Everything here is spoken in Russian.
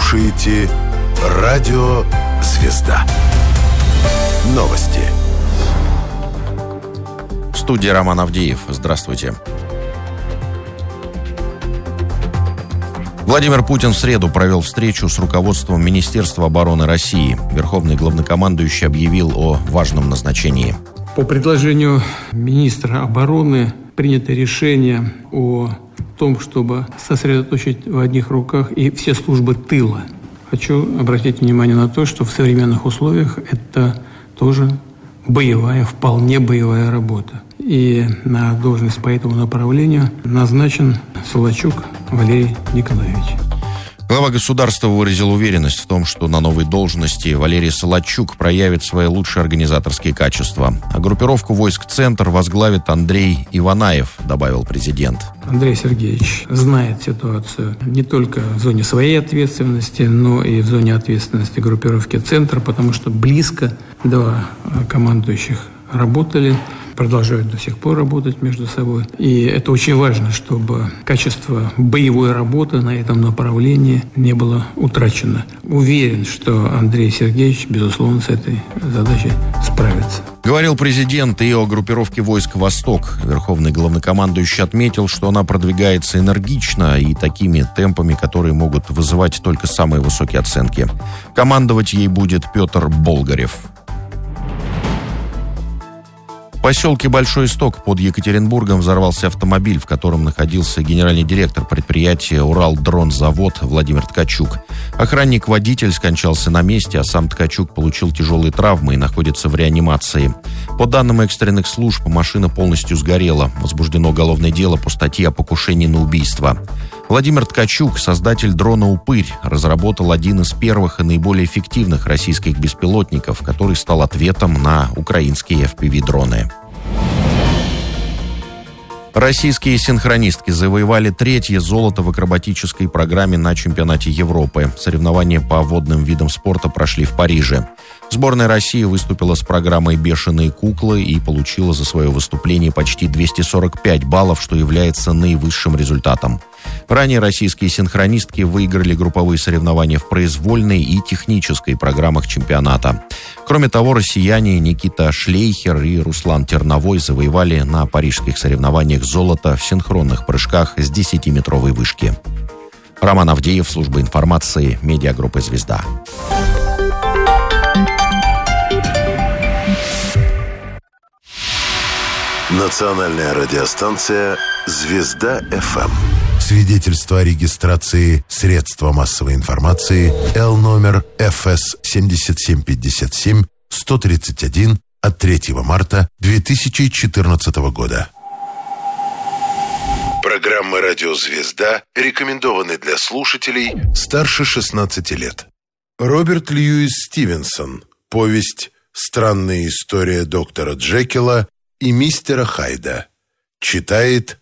слушаете «Радио Звезда». Новости. В студии Роман Авдеев. Здравствуйте. Владимир Путин в среду провел встречу с руководством Министерства обороны России. Верховный главнокомандующий объявил о важном назначении. По предложению министра обороны принято решение о том, чтобы сосредоточить в одних руках и все службы тыла. Хочу обратить внимание на то, что в современных условиях это тоже боевая, вполне боевая работа. И на должность по этому направлению назначен Солочук Валерий Николаевич. Глава государства выразил уверенность в том, что на новой должности Валерий Солочук проявит свои лучшие организаторские качества. А группировку войск «Центр» возглавит Андрей Иванаев, добавил президент. Андрей Сергеевич знает ситуацию не только в зоне своей ответственности, но и в зоне ответственности группировки «Центр», потому что близко два командующих работали, продолжают до сих пор работать между собой. И это очень важно, чтобы качество боевой работы на этом направлении не было утрачено. Уверен, что Андрей Сергеевич, безусловно, с этой задачей справится. Говорил президент и о группировке войск «Восток». Верховный главнокомандующий отметил, что она продвигается энергично и такими темпами, которые могут вызывать только самые высокие оценки. Командовать ей будет Петр Болгарев. В поселке Большой Исток под Екатеринбургом взорвался автомобиль, в котором находился генеральный директор предприятия «Уралдронзавод» Владимир Ткачук. Охранник-водитель скончался на месте, а сам Ткачук получил тяжелые травмы и находится в реанимации. По данным экстренных служб, машина полностью сгорела. Возбуждено уголовное дело по статье о покушении на убийство. Владимир Ткачук, создатель дрона «Упырь», разработал один из первых и наиболее эффективных российских беспилотников, который стал ответом на украинские FPV-дроны. Российские синхронистки завоевали 3-е золото в акробатической программе на чемпионате Европы. Соревнования по водным видам спорта прошли в Париже. Сборная России выступила с программой «Бешеные куклы» и получила за свое выступление почти 245 баллов, что является наивысшим результатом. Ранее российские синхронистки выиграли групповые соревнования в произвольной и технической программах чемпионата. Кроме того, россияне Никита Шлейхер и Руслан Терновой завоевали на парижских соревнованиях золото в синхронных прыжках с 10-метровой вышки. Роман Авдеев, служба информации, медиагруппы «Звезда». Национальная радиостанция «Звезда-ФМ». Свидетельство о регистрации средства массовой информации Л номер ФС 7757 131 от 3 марта 2014 года. Программы «Радио Звезда» рекомендованы для слушателей старше 16 лет. Роберт Льюис Стивенсон. Повесть «Странная история доктора Джекила и мистера Хайда». Читает